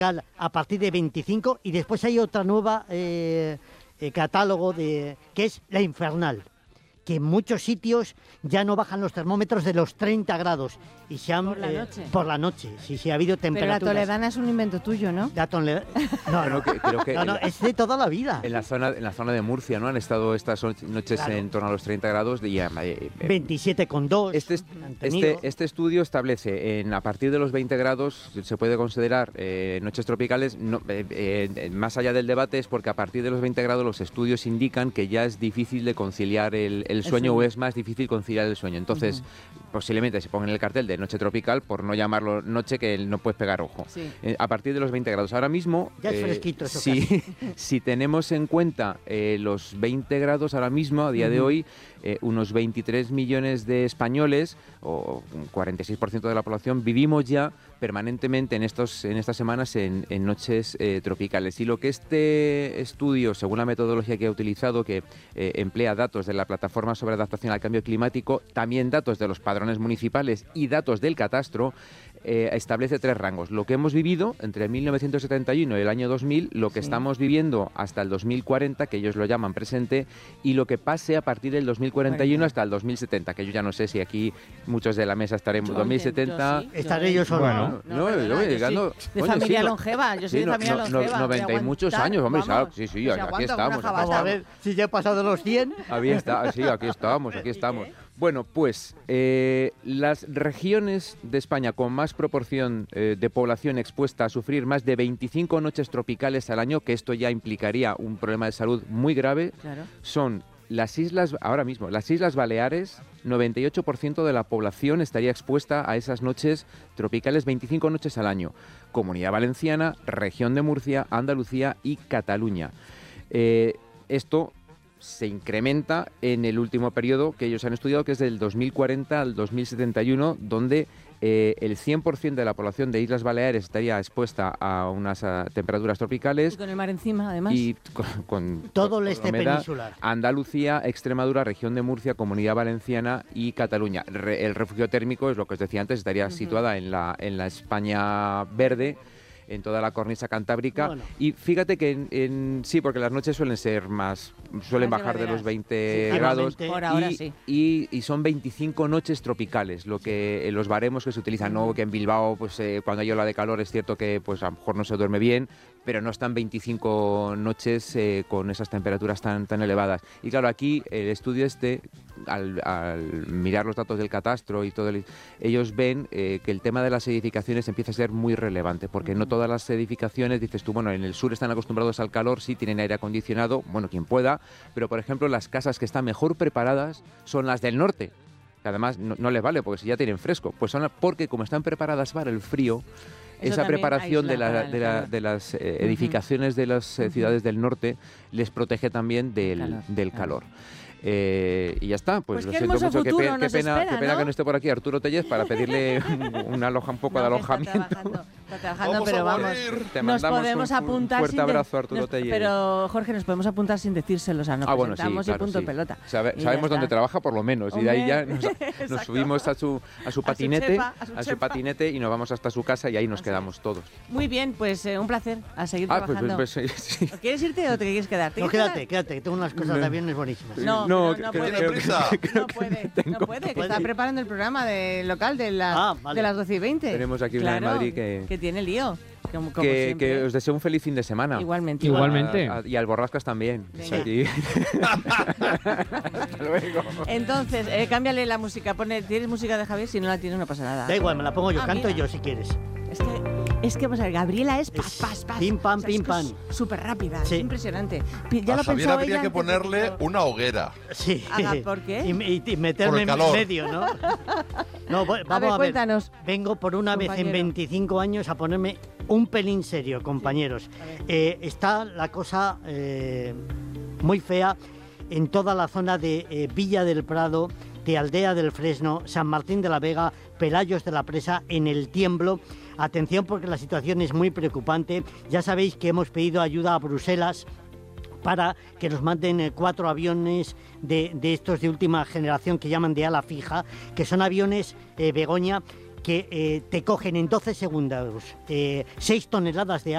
a partir de 25 y después hay otra nueva catálogo que es la infernal, que en muchos sitios ya no bajan los termómetros de los 30 grados y se han, por la noche, sí, ha habido temperaturas. Pero la toledana es un invento tuyo, ¿no? La toledana, creo que no, es de toda la vida. En la zona de Murcia, ¿no? Han estado estas noches en torno a los 30 grados. 27,2. Este estudio establece a partir de los 20 grados se puede considerar noches tropicales. Más allá del debate es porque a partir de los 20 grados los estudios indican que ya es difícil de conciliar el sueño o es más difícil conciliar el sueño. Entonces, posiblemente se ponga en el cartel de noche tropical por no llamarlo noche que no puedes pegar ojo. Sí. A partir de los 20 grados. Ahora mismo, ya es fresquito eso si tenemos en cuenta los 20 grados ahora mismo, a día de hoy, unos 23 millones de españoles, o un 46% de la población, vivimos ya permanentemente en estas semanas en noches tropicales. Y lo que este estudio, según la metodología que ha utilizado, que emplea datos de la Plataforma sobre Adaptación al Cambio Climático, también datos de los padrones municipales y datos del catastro, establece 3 rangos. Lo que hemos vivido entre 1971 y el año 2000, lo que estamos viviendo hasta el 2040, que ellos lo llaman presente, y lo que pase a partir del 2041 hasta el 2070, que yo ya no sé si aquí muchos de la mesa estaremos 2070. Estaré yo solo. Llegando. De familia longeva, yo soy de familia longeva. 90 y muchos años, hombre, sí, aquí estamos. Vamos a ver si ya he pasado los 100. Aquí estamos. Bueno, pues las regiones de España con más proporción de población expuesta a sufrir más de 25 noches tropicales al año, que esto ya implicaría un problema de salud muy grave, son las islas, ahora mismo, las Islas Baleares. 98% de la población estaría expuesta a esas noches tropicales, 25 noches al año. Comunidad Valenciana, Región de Murcia, Andalucía y Cataluña. Esto se incrementa en el último periodo que ellos han estudiado, que es del 2040 al 2071, donde el 100% de la población de Islas Baleares estaría expuesta a unas temperaturas tropicales. Y con el mar encima, además. Y con todo el este peninsular. Andalucía, Extremadura, Región de Murcia, Comunidad Valenciana y Cataluña. El refugio térmico, es lo que os decía antes, estaría situada en la España verde, en toda la cornisa cantábrica. Bueno. Y fíjate que sí, porque las noches suelen bajar de los 20 grados. Por ahora sí. Y son 25 noches tropicales, lo que los baremos que se utilizan, no que en Bilbao, pues cuando hay ola de calor es cierto que pues a lo mejor no se duerme bien, pero no están 25 noches con esas temperaturas tan elevadas. Y claro, aquí el estudio al mirar los datos del catastro y todo, ellos ven que el tema de las edificaciones empieza a ser muy relevante, porque no todas las edificaciones, dices tú, bueno, en el sur están acostumbrados al calor, sí tienen aire acondicionado, bueno, quien pueda, pero por ejemplo las casas que están mejor preparadas son las del norte, que además no les vale, porque si ya tienen fresco, pues son porque como están preparadas para el frío, esa preparación de las edificaciones de las ciudades del norte les protege también del calor. Y ya está, pues lo siento mucho, qué pena que no esté por aquí Arturo Tellez para pedirle un poco de alojamiento. Está trabajando, pero vamos, nos podemos apuntar. Un fuerte abrazo, Arturo Tellez. Pero Jorge, nos podemos apuntar sin decírselo, o sea, nos presentamos y punto pelota. Sabemos dónde trabaja por lo menos, y de ahí ya nos subimos a su patinete y nos vamos hasta su casa y ahí nos quedamos todos. Muy bien, pues un placer, a seguir trabajando. Sí. ¿Quieres irte o te quieres quedar? No, quédate, que tengo unas cosas de aviones buenísimas. No puede, que está preparando el programa local de las 12:20. Tenemos aquí una en Madrid que tiene lío. Que os deseo un feliz fin de semana. Igualmente. Y al Borrascas también. Hasta luego. Entonces, cámbiale la música. ¿Tienes música de Javier? Si no la tienes, no pasa nada. Da igual, me la pongo yo. Canto yo si quieres. Es que, vamos a ver, Gabriela es pas. Pim, pam, pim, pam. Súper rápida, es impresionante. Ya a Javier habría que ponerle una hoguera. Sí. ¿Por qué? Y meterme en medio, ¿no? No, vamos a ver, cuéntanos. Vengo por una vez en 25 años a ponerme un pelín serio, compañeros. Está la cosa muy fea en toda la zona de Villa del Prado, de Aldea del Fresno, San Martín de la Vega, Pelayos de la Presa, en el Tiemblo. Atención, porque la situación es muy preocupante. Ya sabéis que hemos pedido ayuda a Bruselas para que nos manden 4 aviones de estos de última generación que llaman de ala fija, que son aviones, Begoña, que te cogen en 12 segundos 6 toneladas de